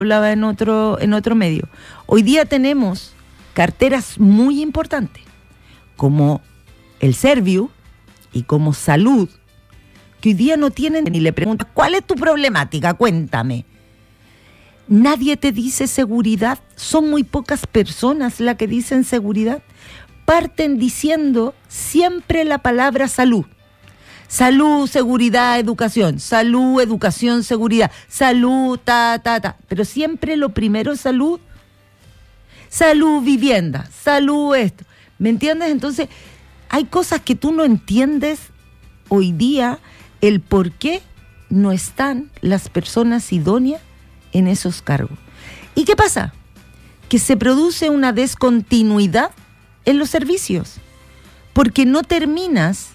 hablaba en otro medio. Hoy día tenemos carteras muy importantes, como el Serviu y como Salud, que hoy día no tienen, y le preguntas, ¿cuál es tu problemática? Cuéntame. Nadie te dice seguridad, son muy pocas personas las que dicen seguridad. Parten diciendo siempre la palabra salud. Salud, seguridad, educación. Salud, educación, seguridad. Salud, pero siempre lo primero es salud. Salud, vivienda. Salud, esto. ¿Me entiendes? Entonces, hay cosas que tú no entiendes hoy día, el por qué no están las personas idóneas en esos cargos. ¿Y qué pasa? Que se produce una descontinuidad en los servicios, porque no terminas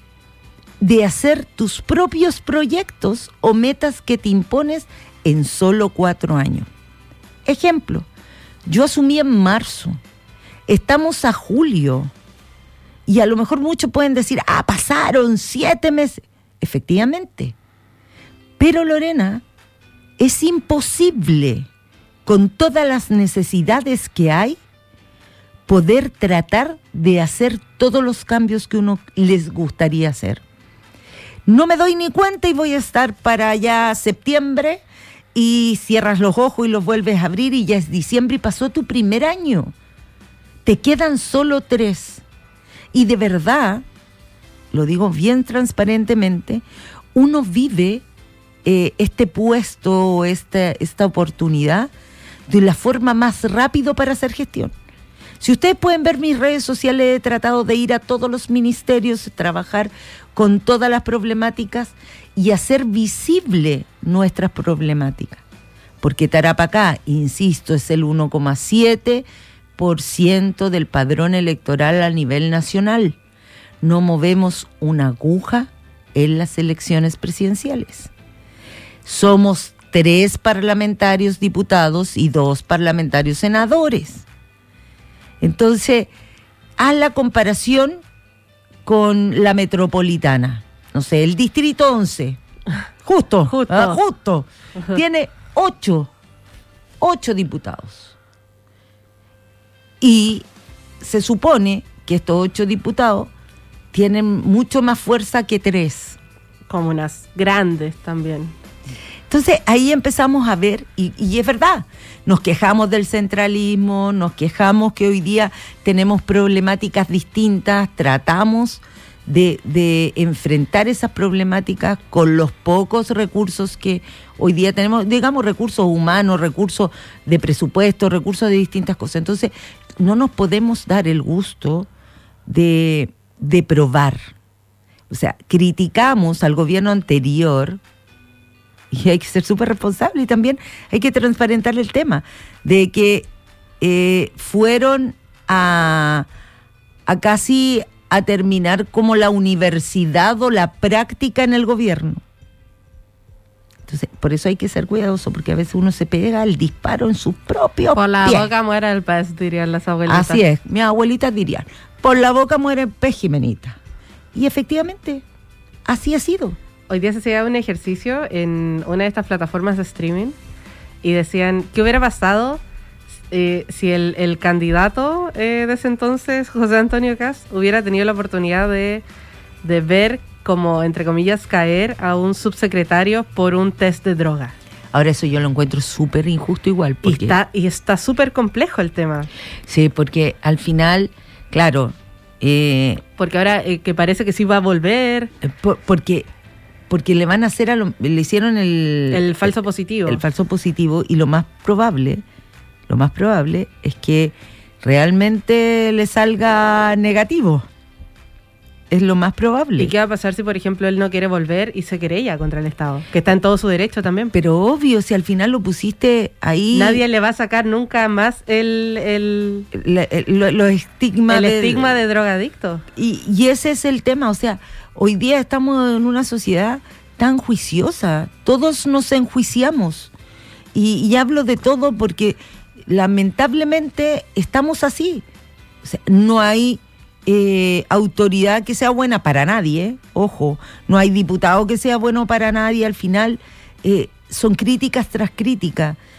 de hacer tus propios proyectos o metas que te impones en solo 4 años. Ejemplo, yo asumí en marzo, estamos a julio, y a lo mejor muchos pueden decir, pasaron 7 meses. Efectivamente, pero Lorena, es imposible, con todas las necesidades que hay, poder tratar de hacer todos los cambios que uno les gustaría hacer. No me doy ni cuenta y voy a estar para allá septiembre y cierras los ojos y los vuelves a abrir y ya es diciembre y pasó tu primer año. Te quedan solo 3. Y de verdad, lo digo bien transparentemente, uno vive este puesto, esta oportunidad de la forma más rápida para hacer gestión. Si ustedes pueden ver mis redes sociales, he tratado de ir a todos los ministerios, trabajar con todas las problemáticas y hacer visible nuestras problemáticas. Porque Tarapacá, insisto, es el 1,7% del padrón electoral a nivel nacional. No movemos una aguja en las elecciones presidenciales. Somos 3 parlamentarios diputados y 2 parlamentarios senadores. Entonces, haz la comparación con la metropolitana. No sé, el distrito 11. Justo. Uh-huh. Tiene 8 diputados. Y se supone que estos 8 diputados tienen mucho más fuerza que 3. Comunas grandes también. Entonces ahí empezamos a ver, y es verdad, nos quejamos del centralismo, nos quejamos que hoy día tenemos problemáticas distintas, tratamos de enfrentar esas problemáticas con los pocos recursos que hoy día tenemos, digamos recursos humanos, recursos de presupuesto, recursos de distintas cosas. Entonces no nos podemos dar el gusto de probar. O sea, criticamos al gobierno anterior. Y hay que ser súper responsable y también hay que transparentar el tema de que fueron a casi a terminar como la universidad o la práctica en el gobierno. Entonces, por eso hay que ser cuidadoso, porque a veces uno se pega el disparo en su propio por la pie. Boca muere el pez, dirían las abuelitas. Así es, mis abuelitas dirían, por la boca muere el pez, Jimenita. Y efectivamente, así ha sido. Hoy día se hacía un ejercicio en una de estas plataformas de streaming y decían, ¿qué hubiera pasado si el candidato de ese entonces, José Antonio Kast, hubiera tenido la oportunidad de ver como, entre comillas, caer a un subsecretario por un test de droga? Ahora eso yo lo encuentro súper injusto igual. Porque Y está súper complejo el tema. Sí, porque al final, claro... porque ahora que parece que sí va a volver... Porque le van a hacer le hicieron el falso positivo. El falso positivo, y lo más probable es que realmente le salga negativo. Es lo más probable. ¿Y qué va a pasar si, por ejemplo, él no quiere volver y se querella contra el Estado? Que está en todo su derecho también. Pero obvio, si al final lo pusiste ahí... Nadie le va a sacar nunca más los estigmas el estigma de drogadicto. Y ese es el tema, o sea, hoy día estamos en una sociedad tan juiciosa, todos nos enjuiciamos. Y hablo de todo porque lamentablemente estamos así. O sea, no hay autoridad que sea buena para nadie, ojo, no hay diputado que sea bueno para nadie. Al final son críticas tras críticas.